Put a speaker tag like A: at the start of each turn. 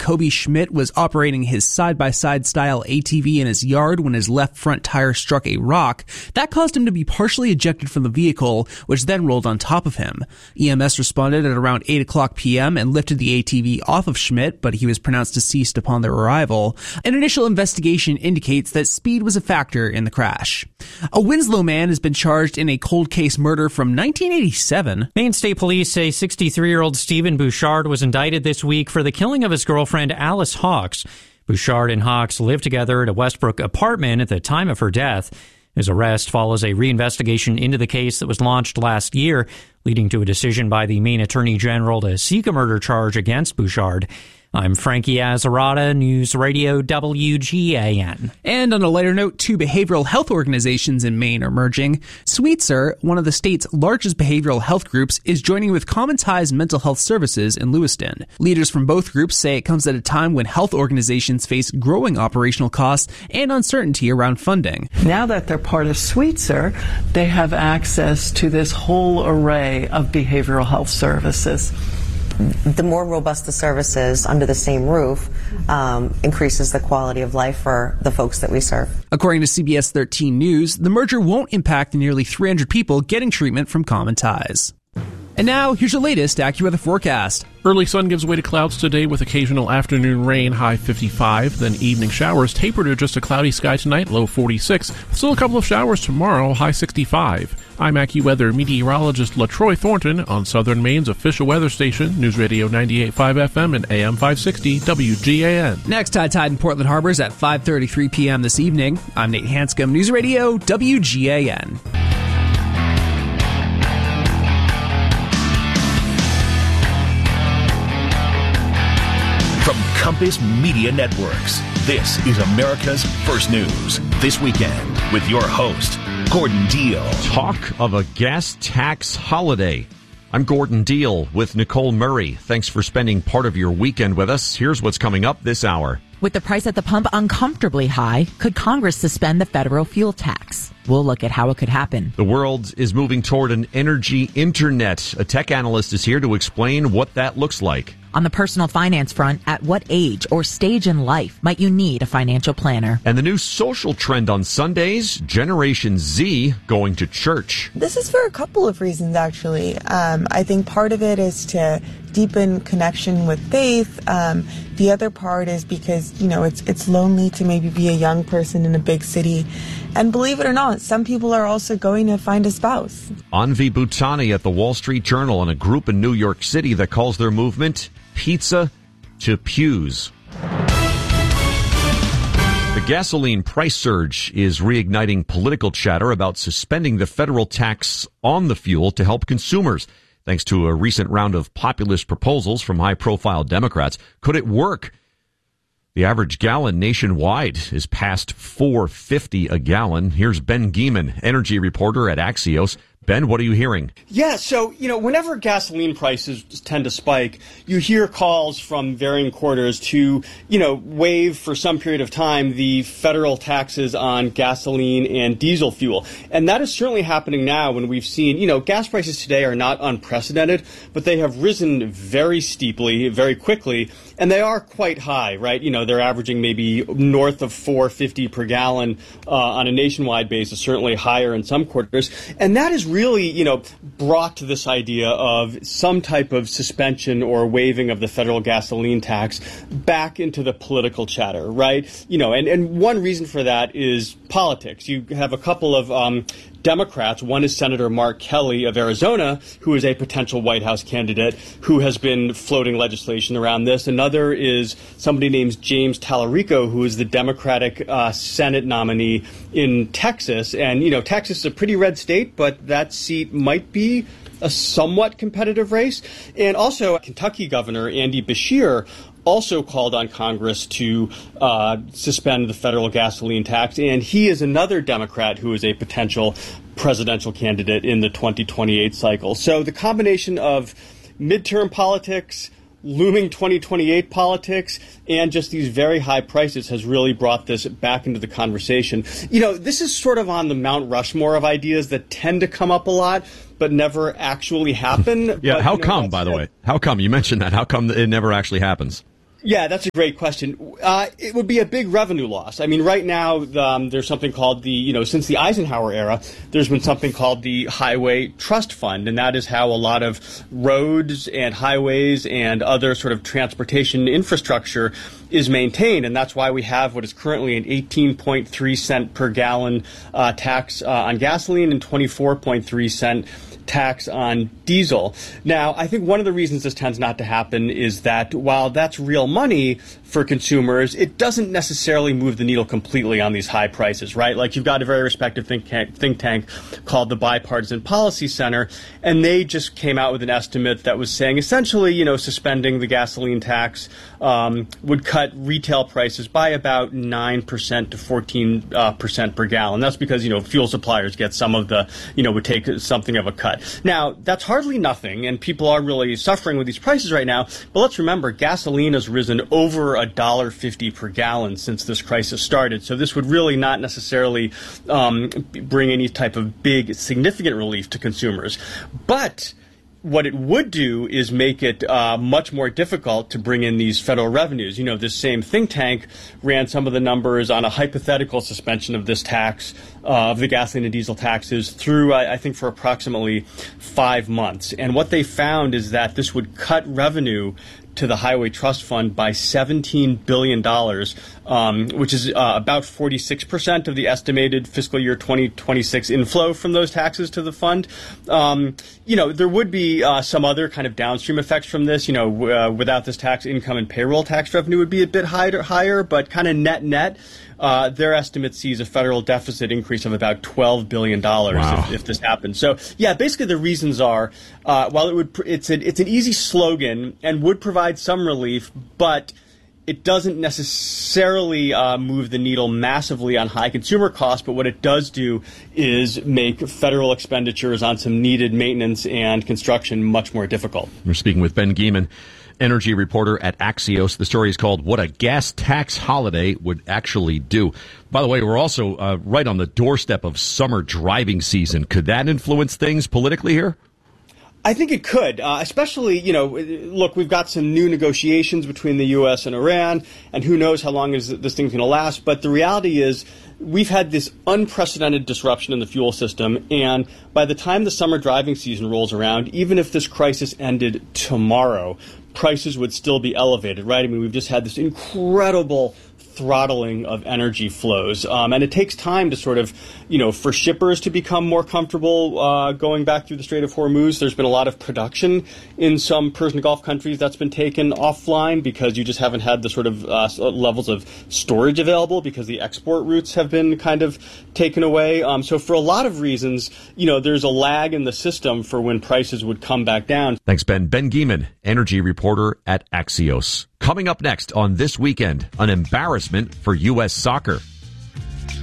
A: Kobe Schmidt was operating his side-by-side style ATV in his yard when his left front tire struck a rock. That caused him to be partially ejected from the vehicle, which then rolled on top of him. EMS responded at around 8 o'clock p.m. and lifted the ATV off of Schmidt, but he was pronounced deceased upon their arrival. An initial investigation indicates that speed was a factor in the crash. A Winslow man has been charged in a cold case murder from 1987.
B: Maine State Police say 63-year-old Stephen Bouchard was indicted this week for the killing of his girlfriend Alice Hawks. Bouchard and Hawks lived together at a Westbrook apartment at the time of her death. His arrest follows a reinvestigation into the case that was launched last year, leading to a decision by the Maine Attorney General to seek a murder charge against Bouchard. I'm Frankie Azzarata, News Radio WGAN.
A: And on a lighter note, 2 behavioral health organizations in Maine are merging. Sweetser, one of the state's largest behavioral health groups, is joining with Common Ties Mental Health Services in Lewiston. Leaders from both groups say it comes at a time when health organizations face growing operational costs and uncertainty around funding.
C: Now that they're part of Sweetser, they have access to this whole array of behavioral health services.
D: The more robust the services under the same roof increases the quality of life for the folks that we serve.
A: According to CBS 13 News, the merger won't impact the nearly 300 people getting treatment from Common Ties. And now, here's your latest AccuWeather forecast.
E: Early sun gives way to clouds today with occasional afternoon rain, high 55. Then evening showers taper to just a cloudy sky tonight, low 46. Still a couple of showers tomorrow, high 65. I'm AccuWeather meteorologist LaTroy Thornton on Southern Maine's official weather station, News Radio 98.5 FM and AM 560 WGAN.
A: Next high tide in Portland Harbor is at 5:33 p.m. this evening. I'm Nate Hanscom, News Radio WGAN.
F: From Compass Media Networks, this is America's First News. This weekend with your host, Gordon Deal.
G: Talk of a gas tax holiday. I'm Gordon Deal with Nicole Murray. Thanks for spending part of your weekend with us. Here's what's coming up this hour.
H: With the price at the pump uncomfortably high, could Congress suspend the federal fuel tax? We'll look at how it could happen.
G: The world is moving toward an energy internet. A tech analyst is here to explain what that looks like.
H: On the personal finance front, at what age or stage in life might you need a financial planner?
G: And the new social trend on Sundays, Generation Z going to church.
I: This is for a couple of reasons, actually. I think part of it is to deepen connection with faith. The other part is because, it's lonely to maybe be a young person in a big city. And believe it or not, some people are also going to find a spouse.
G: Anvi Bhutani at the Wall Street Journal and a group in New York City that calls their movement Pizza to Pews. The gasoline price surge is reigniting political chatter about suspending the federal tax on the fuel to help consumers. Thanks to a recent round of populist proposals from high-profile Democrats. Could it work? The average gallon nationwide is past $4.50 a gallon. Here's Ben Geeman, energy reporter at Axios. Ben, what are you hearing?
J: Yeah, so, whenever gasoline prices tend to spike, you hear calls from varying quarters to, waive for some period of time the federal taxes on gasoline and diesel fuel. And that is certainly happening now when we've seen, gas prices today are not unprecedented, but they have risen very steeply, very quickly, and they are quite high, right? They're averaging maybe north of $4.50 per gallon on a nationwide basis, certainly higher in some quarters. And that is really, brought to this idea of some type of suspension or waiving of the federal gasoline tax back into the political chatter, right? And one reason for that is politics. You have a couple of Democrats. One is Senator Mark Kelly of Arizona, who is a potential White House candidate who has been floating legislation around this. Another is somebody named James Tallarico, who is the Democratic Senate nominee in Texas. And, Texas is a pretty red state, but that seat might be a somewhat competitive race. And also Kentucky Governor Andy Beshear also called on Congress to suspend the federal gasoline tax, and he is another Democrat who is a potential presidential candidate in the 2028 cycle. So the combination of midterm politics, looming 2028 politics, and just these very high prices has really brought this back into the conversation. This is sort of on the Mount Rushmore of ideas that tend to come up a lot, but never actually happen.
G: Yeah,
J: but,
G: how come, by the way? How come? You mentioned that. How come it never actually happens?
J: Yeah, that's a great question. It would be a big revenue loss. I mean, right now, there's something called since the Eisenhower era, there's been something called the Highway Trust Fund, and that is how a lot of roads and highways and other sort of transportation infrastructure is maintained, and that's why we have what is currently an 18.3 cent per gallon tax on gasoline and 24.3 cent tax on diesel. Now, I think one of the reasons this tends not to happen is that while that's real money for consumers, it doesn't necessarily move the needle completely on these high prices, right? Like, you've got a very respected think tank called the Bipartisan Policy Center, and they just came out with an estimate that was saying essentially, suspending the gasoline tax would cut retail prices by about 9% to 14% per gallon. That's because, fuel suppliers get some of the, would take something of a cut. Now, that's hardly nothing, and people are really suffering with these prices right now. But let's remember, gasoline has risen over $1.50 per gallon since this crisis started. So this would really not necessarily bring any type of big, significant relief to consumers. But what it would do is make it much more difficult to bring in these federal revenues. This same think tank ran some of the numbers on a hypothetical suspension of this tax, of the gasoline and diesel taxes, through, I think, for approximately 5 months. And what they found is that this would cut revenue to the Highway Trust Fund by $17 billion, which is about 46% of the estimated fiscal year 2026 inflow from those taxes to the fund. There would be some other kind of downstream effects from this. Without this tax, income and payroll tax revenue would be a bit higher, but kind of net. Their estimate sees a federal deficit increase of about $12 billion if this happens. So, yeah, basically the reasons are, while it's an easy slogan and would provide some relief, but it doesn't necessarily move the needle massively on high consumer costs, but what it does do is make federal expenditures on some needed maintenance and construction much more difficult.
G: We're speaking with Ben Geman, energy reporter at Axios. The story is called What a Gas Tax Holiday Would Actually Do. By the way, we're also right on the doorstep of summer driving season. Could that influence things politically here?
J: I think it could, especially, look, we've got some new negotiations between the U.S. and Iran, and who knows how long is this thing's going to last. But the reality is we've had this unprecedented disruption in the fuel system, and by the time the summer driving season rolls around, even if this crisis ended tomorrow, prices would still be elevated, right? I mean, we've just had this incredible throttling of energy flows. And it takes time to sort of, for shippers to become more comfortable going back through the Strait of Hormuz. There's been a lot of production in some Persian Gulf countries that's been taken offline because you just haven't had the sort of levels of storage available because the export routes have been kind of taken away. So for a lot of reasons, there's a lag in the system for when prices would come back down.
G: Thanks, Ben. Ben Geman, energy reporter at Axios. Coming up next on This Weekend, an embarrassment for U.S. soccer.